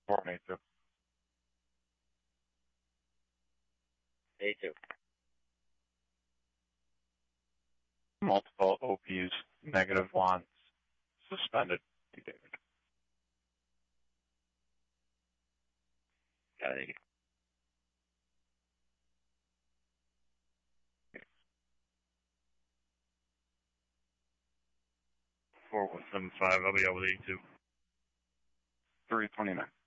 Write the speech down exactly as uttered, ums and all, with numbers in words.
four one eight two. A two. Multiple O Ps, negative ones, suspended. David. Got it. four one seven five, I'll be out with A two. three twenty-nine.